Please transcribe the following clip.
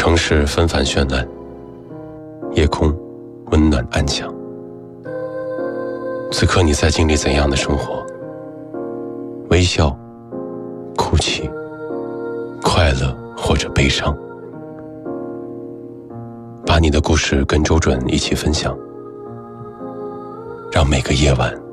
城市纷繁绚烂，夜空温暖安详。此刻你在经历怎样的生活？微笑、哭泣、快乐或者悲伤，把你的故事跟周准一起分享，让每个夜晚